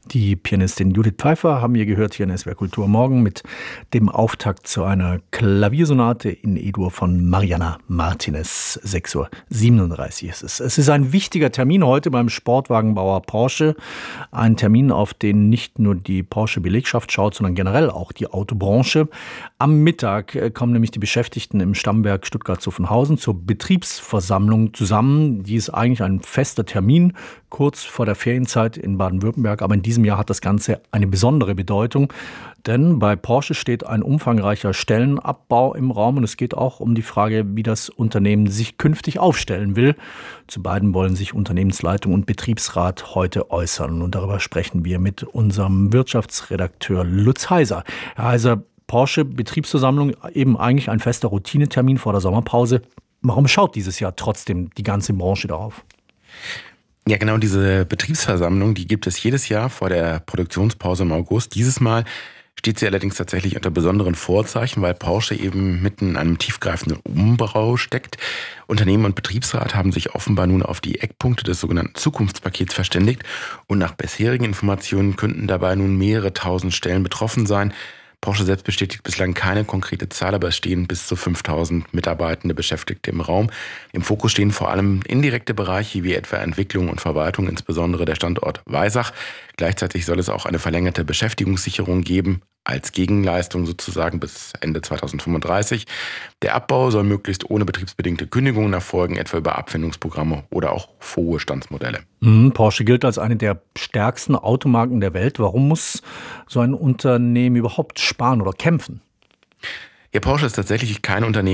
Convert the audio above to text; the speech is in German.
Die Pianistin Judith Pfeiffer haben wir gehört hier in SWR Kultur morgen mit dem Auftakt zu einer Klaviersonate in E-Dur von Mariana Martinez. 6:37 Uhr ist es. Es ist ein wichtiger Termin heute beim Sportwagenbauer Porsche. Ein Termin, auf den nicht nur die Porsche-Belegschaft schaut, sondern generell auch die Autobranche. Am Mittag kommen nämlich die Beschäftigten im Stammwerk Stuttgart-Zuffenhausen zur Betriebsversammlung zusammen. Die ist eigentlich ein fester Termin, kurz vor der Ferienzeit in Baden-Württemberg. Aber in diesem Jahr hat das Ganze eine besondere Bedeutung, denn bei Porsche steht ein umfangreicher Stellenabbau im Raum und es geht auch um die Frage, wie das Unternehmen sich künftig aufstellen will. Zu beiden wollen sich Unternehmensleitung und Betriebsrat heute äußern und darüber sprechen wir mit unserem Wirtschaftsredakteur Lutz Heiser. Herr Heiser, Porsche Betriebsversammlung, eben eigentlich ein fester Routinetermin vor der Sommerpause. Warum schaut dieses Jahr trotzdem die ganze Branche darauf? Ja, genau, diese Betriebsversammlung, die gibt es jedes Jahr vor der Produktionspause im August. Dieses Mal steht sie allerdings tatsächlich unter besonderen Vorzeichen, weil Porsche eben mitten in einem tiefgreifenden Umbau steckt. Unternehmen und Betriebsrat haben sich offenbar nun auf die Eckpunkte des sogenannten Zukunftspakets verständigt und nach bisherigen Informationen könnten dabei nun mehrere tausend Stellen betroffen sein. Porsche selbst bestätigt bislang keine konkrete Zahl, aber es stehen bis zu 5.000 mitarbeitende Beschäftigte im Raum. Im Fokus stehen vor allem indirekte Bereiche wie etwa Entwicklung und Verwaltung, insbesondere der Standort Weisach. Gleichzeitig soll es auch eine verlängerte Beschäftigungssicherung geben, als Gegenleistung sozusagen bis Ende 2035. Der Abbau soll möglichst ohne betriebsbedingte Kündigungen erfolgen, etwa über Abfindungsprogramme oder auch Vorruhestandsmodelle. Porsche gilt als eine der stärksten Automarken der Welt. Warum muss so ein Unternehmen überhaupt sparen oder kämpfen? Ja, Porsche ist tatsächlich kein Unternehmen,